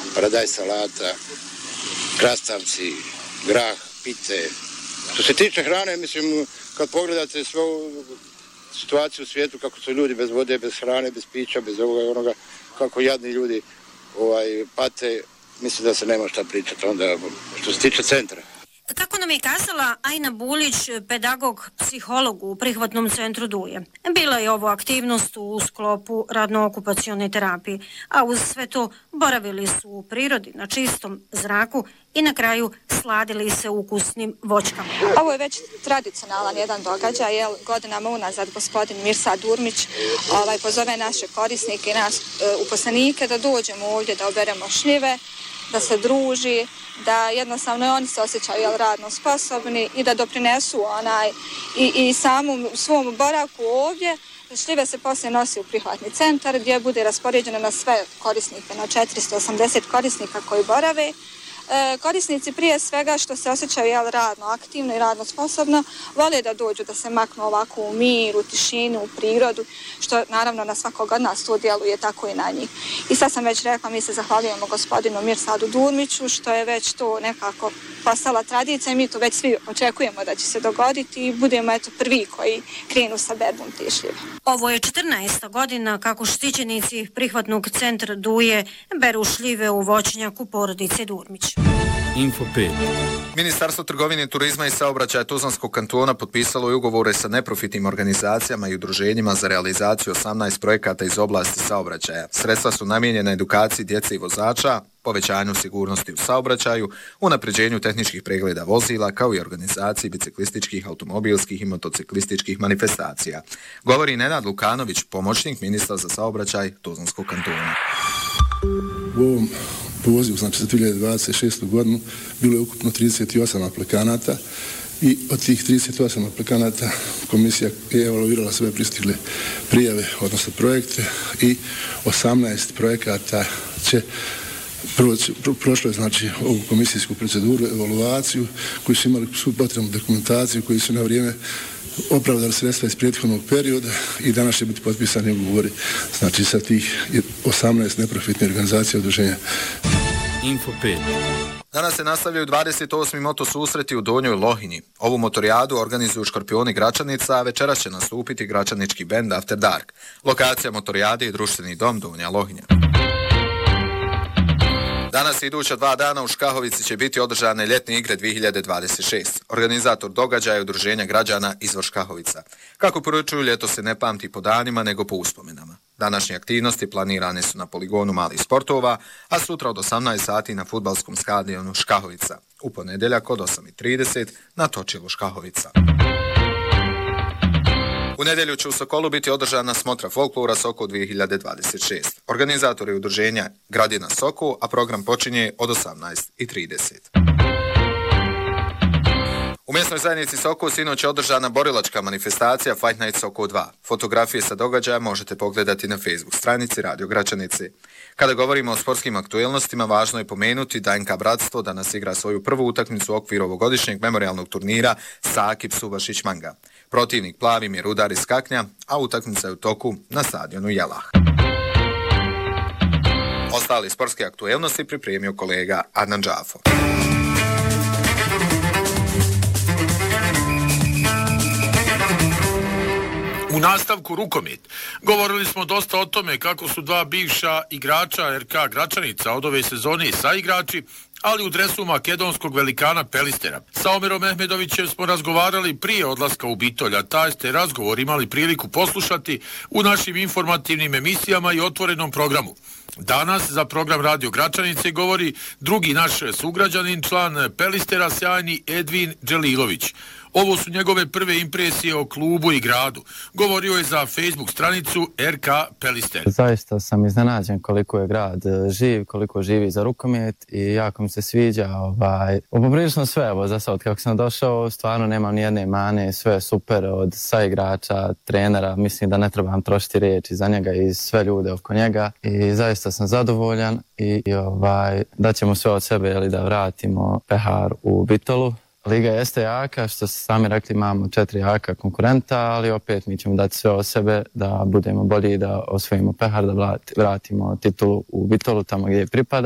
paradaj salata, krastavci, grah, pite. Što se tiče hrane, mislim, kad pogledate svu situaciju u svijetu, kako su ljudi bez vode, bez hrane, bez pića, bez ovoga i onoga, kako jadni ljudi pate, mislim da se nema šta pričati onda što se tiče centra. Kako nam je kazala Ajna Bulić, pedagog, psiholog u prihvatnom centru Duje. Bila je ovo aktivnost u sklopu radno-okupacione terapije, a uz sve to boravili su u prirodi, na čistom zraku i na kraju sladili se ukusnim voćkama. Ovo je već tradicionalan jedan događaj, jer godinama unazad gospodin Mirsad Durmić pozove naše korisnike i nas uposlenike da dođemo ovdje da oberemo šljive, da se druži, da jednostavno oni se osjećaju radno sposobni i da doprinesu i samom svom boravku ovdje. Šljive se poslije nosi u prihvatni centar gdje bude raspoređeno na sve korisnike, na 480 korisnika koji borave. Korisnici prije svega što se osjećaju radno aktivno i radno sposobno vole da dođu da se maknu ovako u mir, u tišinu, u prirodu, što naravno na svakog od nas to djeluje tako i na njih. I sad sam već rekla, mi se zahvaljujemo gospodinu Mirsadu Durmiću što je već to nekako postala tradicija i mi to već svi očekujemo da će se dogoditi i budemo prvi koji krenu sa berbom te šljive. Ovo je 14. godina kako štićenici prihvatnog centra Duje beru šljive u voćnjaku porodice Durmić. Info 5. Ministarstvo trgovine, turizma i saobraćaja Tuzlanskog kantona potpisalo je ugovore sa neprofitnim organizacijama i udruženjima za realizaciju 18 projekata iz oblasti saobraćaja. Sredstva su namijenjena edukaciji djece i vozača, povećanju sigurnosti u saobraćaju, unapređenju tehničkih pregleda vozila, kao i organizaciji biciklističkih, automobilskih i motociklističkih manifestacija. Govori Nenad Lukanović, pomoćnik ministra za saobraćaj Tuzlanskog kantona. U ovom pozivu, znači za 2026. godinu, bilo je ukupno 38 aplikanata i od tih 38 aplikanata komisija je evaluirala sve pristigle prijave, odnosno projekte, i 18 projekata prošlo je znači ovu komisijsku proceduru, evaluaciju, koji su imali svu potrebnu dokumentaciju, koji su na vrijeme opravdali sredstva iz prethodnog perioda i danas će biti potpisani ugovori, znači sa tih 18 neprofitnih organizacija udruženja. Info 5. Danas se nastavljaju 28. moto susreti u Donjoj Lohinji. Ovu motorijadu organizuju Škorpioni Gračanica, a večeras će nastupiti gračanički bend After Dark. Lokacija motorijade je društveni dom Donja Lohinja. Danas i iduća 2 dana u Škahovici će biti održane ljetne igre 2026. Organizator događaja je Udruženja građana Izvor Škahovica. Kako poručuju, ljeto se ne pamti po danima nego po uspomenama. Današnje aktivnosti planirane su na poligonu malih sportova, a sutra od 18 sati na fudbalskom stadionu Škahovica. U ponedjeljak od 8:30 na točilu Škahovica. U nedjelju će u Sokolu biti održana smotra folklora Sokol 2026. Organizator je udruženja Gradina Sokol, a program počinje od 18:30. U mjesnoj zajednici Sokol sinoć je održana borilačka manifestacija Fight Night Sokol 2. Fotografije sa događaja možete pogledati na Facebook stranici Radio Gračanice. Kada govorimo o sportskim aktuelnostima, važno je pomenuti da NK Bratstvo danas igra svoju prvu utakmicu u okviru ovogodišnjeg memorijalnog turnira Sakip Subašić Manga. Protivnik Plavim je Rudar iz Kaknja, a utakmica je u toku na stadionu Jelah. Ostali sportske aktuelnosti pripremio kolega Adnan Džafo. U nastavku rukomet. Govorili smo dosta o tome kako su 2 bivša igrača RK Gračanica od ove sezone saigrači, ali u dresu makedonskog velikana Pelistera. Sa Omerom Mehmedovićem smo razgovarali prije odlaska u Bitolj, a taj ste razgovor imali priliku poslušati u našim informativnim emisijama i otvorenom programu. Danas za program Radio Gračanice govori drugi naš sugrađanin, član Pelistera, sjajni Edvin Dželilović. Ovo su njegove prve impresije o klubu i gradu. Govorio je za Facebook stranicu RK Pelister. Zaista sam iznenađen koliko je grad živ, koliko živi za rukomet i jako mi se sviđa. Poprilično sve, evo, za sad kako sam došao, stvarno nemam ni jedne mane, sve je super od saigrača, trenera, mislim da ne trebam trošiti riječi za njega i sve ljude oko njega i zaista sam zadovoljan i da ćemo sve od sebe da vratimo pehar u Bitolu. Liga jeste jaka, što ste sami rekli, imamo 4 jaka konkurenta, ali opet mi ćemo dati sve od sebe da budemo bolji, da osvojimo pehar, da vratimo titulu u Bitolu tamo gdje pripada.